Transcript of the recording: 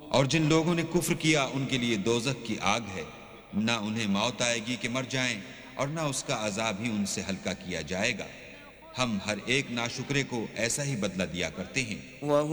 और जिन लोगों ने कुफ्र किया उनके लिए दोज़ख की आग है, ना उन्हें मौत आएगी कि मर जाएं और ना उसका अजाब ही उनसे हल्का किया जाएगा। हम हर एक नाशुक्रे को ऐसा ही बदला दिया करते हैं।